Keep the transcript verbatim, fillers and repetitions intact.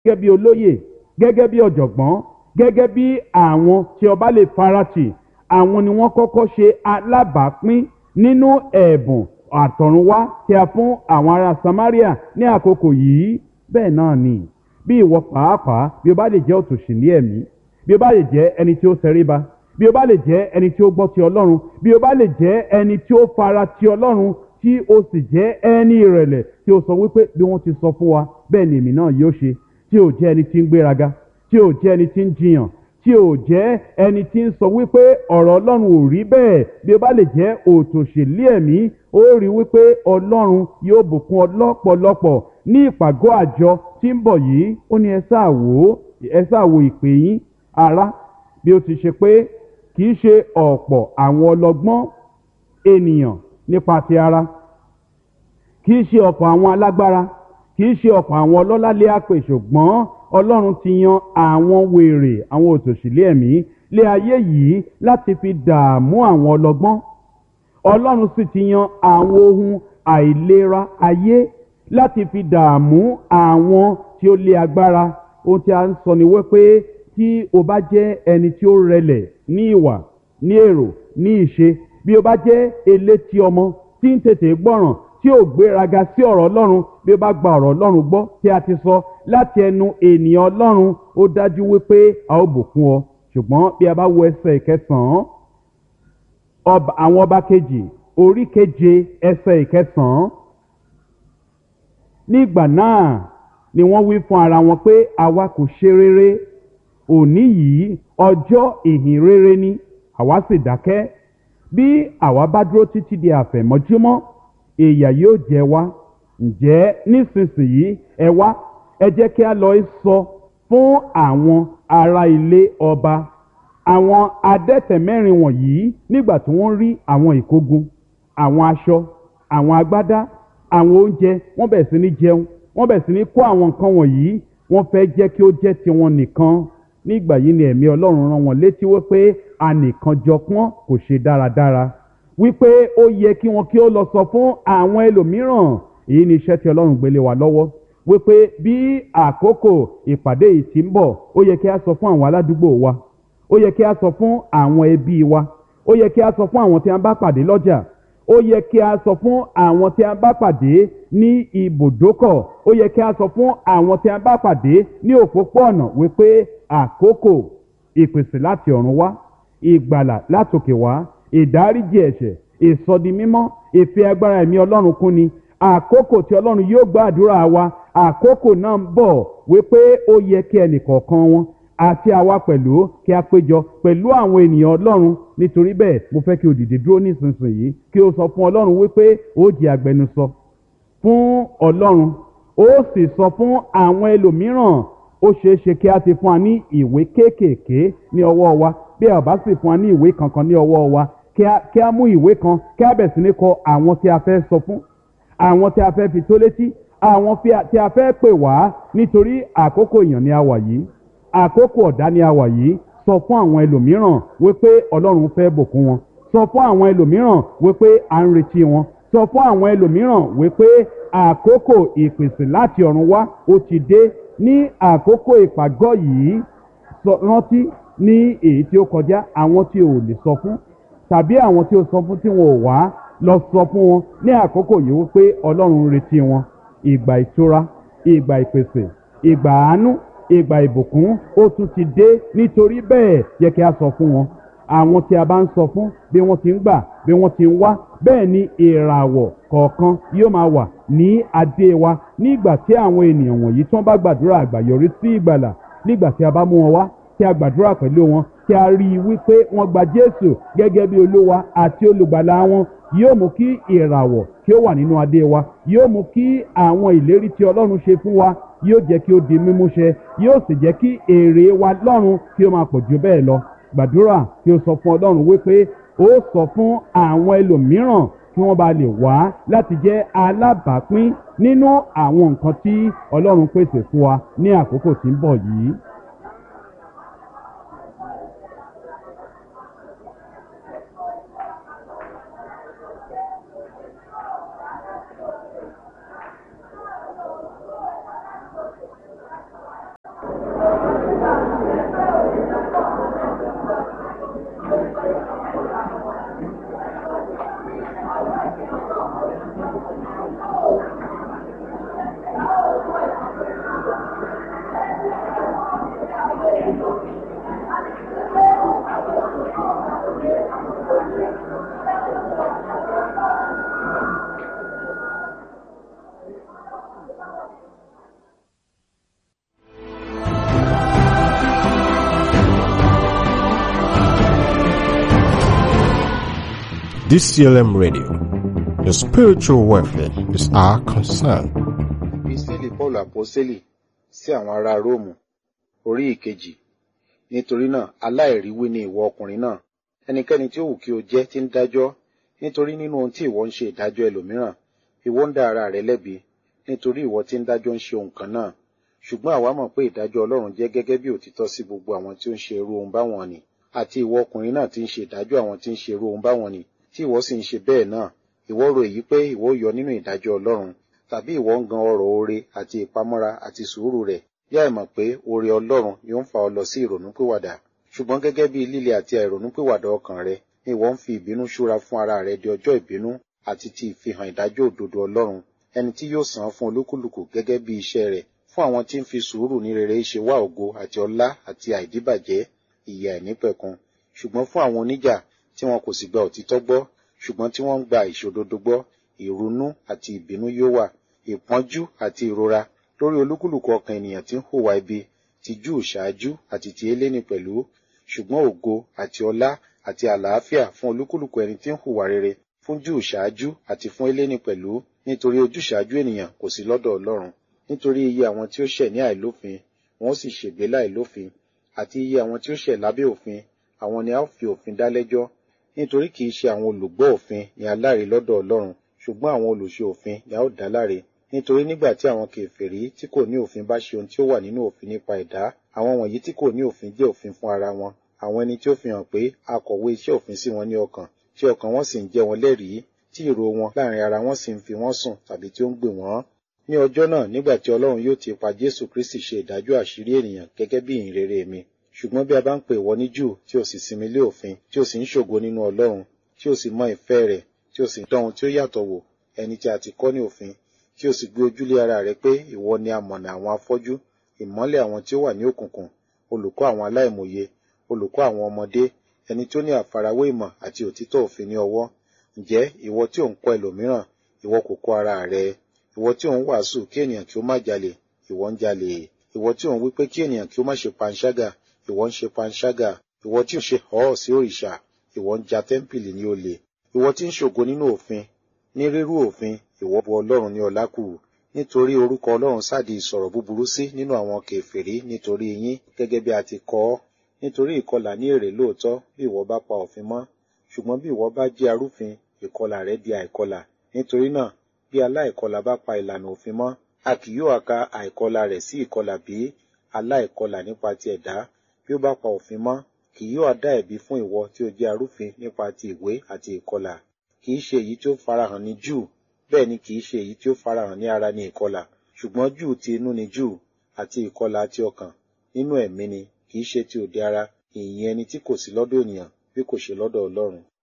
gẹ́gẹ́ bí olóyè gẹ́gẹ́ bí ọ̀jọ̀gbọ́n gẹ́gẹ́ bí àwọn tí ọba lè faratì àwọn ni wọ́n kọ́kọ́ ṣe alábàápín nínú ẹ̀bùn àtọ̀runwá tí a fún àwọn ará Samaria ní àkókò yìí. Bẹ́ẹ̀ náà ni bí ìwọ pàápàá bí o bá lè jẹ́ òtòṣì ní ẹ̀mí, bí o bá lè jẹ́ ẹni tí ó tẹríba, bí o bá lè jẹ́ ẹni tí ó gbọ́ ti Ọlọ́run, bí o bá lè jẹ́ ẹni tí ó fara ti Ọlọ́run, tí o sì jẹ́ ẹni ìrẹ̀lẹ̀ tí o sọ wípé bí wọ́n ti sọ fún wa bẹ́ẹ̀ ni èmi náà yóò ṣe, tí o jẹ́ ẹni tí ń gbéraga, tí o jẹ́ ẹni tí ń jiyàn, tí o jẹ́ ẹni tí ń sọ wípé ọ̀rọ̀ Ọlọ́run ò rí bẹ́ẹ̀, bí o bá lè jẹ́ òtòṣèlú ẹ̀mí, ó rí wípé Ọlọ́run yóò bùkún ọ lọ́pọ̀lọpọ̀ ní ìpàgọ́ àjọ tí ń bọ̀ yìí. Ó ní ẹ sáà wò ó ẹ sáà wo ìpè yín ará, bí ó ti ṣe pé kì í ṣe ọ̀pọ̀ àwọn ọlọ́gbọ́n ènìyàn nípa ti ara, kì í ṣe ọ̀pọ̀ àwọn alágbára, kì í ṣe ọ̀pọ̀ àwọn ọlọ́lá lé àpè, ṣùgbọ́n Ọlọ́run ti yan àwọn wèrè, àwọn òtòṣìlẹ̀ ẹ̀mí lé ayé yìí láti fi dààmú àwọn ọlọ́gbọ́n. Ọlọ́run sì ti yan àwọn ohun àìlera ayé láti fi dààmú àwọn tí ó lé agbára. Ohun tí a ń sọ ni wípé tí o bá jẹ́ ẹni tí ó rẹlẹ̀ ní ìwà, ní èrò, ní ìṣe, bí o bá jẹ́ elétí ọmọ tí ń tètè gbọ́ràn, tí ò gbéraga sí ọ̀rọ̀ Ọlọ́run, bí o bá gba ọ̀rọ̀ Ọlọ́run gbọ́ tí a ti sọ láti ẹnu ènìyàn Ọlọ́run, ó dájú wípé a ó bùkún ọ. Ṣùgbọ́n bí a bá wo ẹsẹ̀ ìkẹsàn-án, àwọn ọba kejì orí keje ẹsẹ̀ ìkẹsàn-án, nígbà náà ni wọ́n wí fún ara wọn pé àwa kò ṣe rere, òní yìí ọjọ́ ìhìn rere ni, àwa sì dákẹ́. Bí àwa bá dúró títí di àfẹ̀mọ́júmọ́, ìyà yóò jẹ wá. Ǹjẹ́ nísinsìnyí ẹ wá, ẹ jẹ́ kí a lọ sọ fún àwọn ará ilé ọba. Àwọn adẹ́tẹ̀ mẹ́rin wọ̀nyí nígbà tí wọ́n rí àwọn ìkógun, àwọn aṣọ, àwọn agbádá, àwọn oúnjẹ, wọ́n bẹ̀rẹ̀ sí ní jẹun, wọ́n bẹ̀rẹ̀ sí ní kó àwọn nǹkan wọ̀nyí, wọ́n fẹ́ jẹ́ kí ó jẹ́ tiwọn nìkan. Nígbà yìí ni ẹ̀mí Ọlọ́run rán wọn létí wípé anìkanjọpọ́n kò ṣe dáradára, wípé ó yẹ kí wọn kí ó lọ sọ fún àwọn ẹlòmíràn. Èyí ni iṣẹ́ tí Ọlọ́run gbélé wa lọ́wọ́, wípé bí àkókò ìpàdé yìí ti ń bọ̀, ó yẹ kí a sọ fún àwọn aládùúgbò wa, ó yẹ kí a sọ fún àwọn ẹbí wa, ó yẹ kí a sọ fún àwọn tí a bá pàdé lọ́jà, ó yẹ kí a sọ fún àwọn tí a bá pàdé ní ibùdókọ̀, ó yẹ kí a sọ fún àwọn tí a bá pàdé ní òpópó-ọ̀nà wípé àkókò ìpèsè láti ọ̀run wá, ìgbàlà látòkè wá, ìdáríjì ẹ̀ṣẹ̀, ìsọdimímọ́, ìfi agbára ẹ̀mí Ọlọ́run kún ni. Àkókò tí Ọlọ́run yóò gbọ́ àdúrà wa, àkókò náà ń bọ̀ wípé ó yẹ kí ẹnìkọ̀ọ̀kan wọn àti àwa pẹ̀lú kí a péjọ pẹ̀lú àwọn ènìyàn Ọlọ́run. Nítorí bẹ́ẹ̀ mo fẹ́ kí o dìde dúró nísinsìnyí kí o sọ fún Ọlọ́run wípé ó jẹ́ agbẹnusọ fún Ọlọ́run, ó sì sọ fún àwọn ẹlòmíràn. Ó ṣeé ṣe kí a ti fún wa ní ìwé kéékèèké ní ọwọ́ wa, bí a bá sì fún wa ní ìwé kankan ní ọwọ́ wa, kí a kí a mú ìwé kan kí a bẹ̀rẹ̀ sí ní kọ àwọn tí a fẹ́ sọ fún, àwọn tí a fẹ́ fi tó létí, àwọn tí a fẹ́ pè wá. Nítorí àkókò ìyàn ni a wà yìí, àkókò ọ̀dá ni a wà yìí. Sọ fún àwọn ẹlòmíràn wípé Ọlọ́run fẹ́ bùkún wọn, sọ fún àwọn ẹlòmíràn wípé à ń retí wọn, sọ fún àwọn ẹlòmíràn wípé àkókò ìpèsè láti ọ̀run wá ó ti dé. Ní àkókò ìpàgọ́ yìí, rántí ní èyí tí ó kọjá, àwọn tí ò lè sọ fún tàbí àwọn tí ó sọ fún tí wọn ò wá, lọ sọ fún wọn ní àkókò yìí wípé Ọlọ́run ń retí wọn. Ìgbà ìtura, ìgbà ìpèsè, ìgbà àánú, ìgbà ìbùkún ó tún ti dé. Nítorí bẹ́ẹ̀ yẹ kí a sọ fún wọn. Àwọn tí a bá ń sọ fún, bí wọ́n ti ń gbà, bí wọ́n ti ń wá, bẹ́ẹ̀ ni ìràwọ̀ kọ̀ọ̀kan yóò máa wà ní adé wa. Nígbà tí àwọn ènìyàn wọ̀nyí tí wọ́n bá gbàdúrà àgbàyọrí sí ìgbàlà, nígbà tí a bá mú wọn wá, tí a gbàdúrà pẹ̀lú wọn, tí a rí i wípé wọ́n gba Jésù gẹ́gẹ́ bí Olúwa àti olùgbàlà wọn, yóò mú kí ìràwọ̀ kí ó wà nínú adé wa, yóò mú kí àwọn ìlérí tí Ọlọ́run ṣe fún wa yóò jẹ́ kí ó di mímúṣẹ, yóò sì jẹ́ kí èrè wa lọ́run kí ó máa pọ̀ jù bẹ́ẹ̀ lọ. Gbàdúrà kí o sọ fún Ọlọ́run wípé ó sọ fún àwọn ẹlòmíràn kí wọ́n bá lè wá láti jẹ́ alábàápín nínú àwọn nǹkan tí Ọlọ́run pèsè fún wa ní àkókò tí ń bọ̀ yìí. D C L M Radio. Your spiritual welfare is our concern. Episteli Paul Aposteli sí àwọn ará Róòmù, orí ìkejì. Nítorí náà, aláìríwí ni ìwọ ọkùnrin náà, ẹnikẹ́ni tí ó wù kí o jẹ́ tí ń dájọ́, nítorí nínú ohun tí ìwọ ń ṣe ìdájọ́ ẹlòmíràn, ìwọ ń dá ara rẹ lẹ́bi, nítorí ìwọ tí ń dájọ́ ń ṣe ohun kan náà. Ṣùgbọ́n àwa mọ̀ pé ìdájọ́ Ọlọ́run jẹ́ gẹ́gẹ́ bí òtítọ́ sí gbogbo àwọn tí ó ń ṣe irú ohun báwọn ni, àti ìwọ ọkùnrin náà tí ń ṣe ìdájọ́ àwọn tí ń ṣe irú ohun báwọn ni, tí ìwọ sì ń ṣe bẹ́ẹ̀ náà. Ìwọ rò èyí pé ìwọ yọ nínú ìdájọ́ Ọlọ́run, tàbí ìwọ ń gan ọrọ̀ oore àti ìpamọ́ra àti sùúrù rẹ̀, yá ẹ mọ̀ pé oore Ọlọ́run ni ó ń fa ọ lọ sí ìrònúpìwàdà. Ṣùgbọ́n gẹ́gẹ́ bí líle àti àìrònúpìwàdà ọkàn rẹ, ni ìwọ ń fi ìbínú ṣúra fún ara rẹ di ọjọ́ ìbínú àti ti ìfihàn ìdájọ́ òdodo Ọlọ́run, ẹni tí yóò san fún olúkúlùkù gẹ́gẹ́ bí iṣẹ́ rẹ̀, fún àwọn tí ń fi sùúrù ní rere ṣe wá ògo àti ọlá àti àìdíbàjẹ́, ìyè àìnípẹ̀kun. Ṣùgbọ́n fún àwọn oníjà tí wọn kò sì gba òtítọ́ gbọ́, ṣùgbọ́n tí wọ́n ń gba ìṣòdodo gbọ́, ìrunú àti ìbínú yóò wà, ìpọ́njú àti ìrora lórí olúkúlùkù ọkàn ènìyàn tí ń hùwà ibi, ti Júù ṣáájú àti ti Hélénì pẹ̀lú, ṣùgbọ́n ògo àti ọlá àti àlàáfíà fún olúkúlùkù ẹni tí ń hùwà rere, fún Júù ṣáájú àti fún Hélénì pẹ̀lú, nítorí ojúṣàájú ènìyàn kò sí lọ́dọ̀ Ọlọ́run. Nítorí iye àwọn tí ó ṣẹ̀ ní àìlófin, wọn ó sì ṣègbé láìlófin, àti iye àwọn tí ó ṣẹ̀ lábẹ́ òfin, àwọn ni a ó fi òfin dá lẹ́jọ́. Nítorí kìí ṣe àwọn olùgbọ́ òfin ni aláre lọ́dọ̀ Ọlọ́run, ṣùgbọ́n àwọn olùṣe òfin ni a ó dá láre. Nítorí nígbà tí àwọn kèfèrí tí kò ní òfin bá ṣe ohun tí ó wà nínú òfin nípa ẹ̀dá, àwọn wọ̀nyí tí kò ní òfin jẹ́ òfin fún ara wọn, àwọn ẹni tí ó fi hàn pé a kọ̀wé iṣẹ́ òfin sí wọn ní ọkàn, tí ọkàn wọn sì ń jẹ́ wọn lẹ́rìí, tí ìró wọn láàrin ara wọn sì ń fi wọ́n sùn tàbí tí ó ń gbè wọ́n. Ní ọjọ́ náà, nígbà tí Ọlọ́run yóò ti pa Jésù Kristi ṣe ìdájọ́ àṣírí ènìyàn gẹ́gẹ́ bí ìhìnrere mi. Ṣùgbọ́n bí a bá ń pè ìwọ ní Júù tí o sì sinmi lé òfin, tí o sì ń ṣògo nínú Ọlọ́run, tí o sì mọ ìfẹ́ rẹ̀, tí o sì dán ohun tí ó yàtọ̀ wò, ẹni tí a ti kọ́ ní òfin, tí o sì gbé ojúlé ara rẹ pé ìwọ ni amọ̀nà àwọn afọ́jú, ìmọ́lẹ̀ àwọn tí ó wà ní òkùnkùn, olùkọ́ àwọn aláìmòye, olùkọ́ àwọn ọmọdé, ẹni tí ó ní àfarawé ìmọ̀ àti òtítọ́ òfin ní ọwọ́. Ǹjẹ́ ìwọ tí ò ń kọ́ ẹlòmíràn, ìwọ kò kọ́ ara rẹ? Ìwọ tí ò ń wàásù kí ènìyàn kí ó má jalè, ìwọ ń jalè. Ìwọ tí ò ń wí pé kí ènìyàn kí ó má ṣe panṣágà, ìwọ ń ṣe panṣágà. Ìwọ tí ò ṣe họ́ọ̀ sí òrìṣà, ìwọ ń ja tẹ́ḿpìlì ní olè. Ìwọ tí ń ṣògo nínú òfin, ní rírú òfin, ìwọ bu Ọlọ́run ní ọlá kù. Nítorí orúkọ Ọlọ́run sádi ìsọ̀rọ̀ búburú sí nínú àwọn kèfèrí nítorí yín, gẹ́gẹ́ bí a ti kọ ọ́. Nítorí ìkọlà ní èrè lóòótọ́ bí ìwọ bá pa òfin mọ́, ṣùgbọ́n bí ìwọ bá jẹ́ arúfin, ìkọlà rẹ di àìkọlà. Nítorí náà, bí aláìkọlà bá pa ìlànà òfin mọ́, a kì yóò ka àìkọlà rẹ̀ sí ìkọlà bí aláìkọlà nípa ti ẹ̀dá. Bí ó bá pa òfin mọ́, kì yóò dá ẹ̀bi fún ìwọ tí ó jẹ́ arúfin nípa ti ìwé àti ìkọlà. Kì í ṣe èyí tí ó farahàn ní Júù, bẹ́ẹ̀ ni kì í ṣe èyí tí ó farahàn ní ara ní ìkọlà. Ṣùgbọ́n Júù ti inú ni Júù, àti ìkọlà ti ọkàn, nínú ẹ̀mí ni, kì í ṣe ti òde ara, ìyìn ẹni tí kò sí lọ́dọ̀ ènìyàn bí kò ṣe lọ́dọ̀ Ọlọ́run.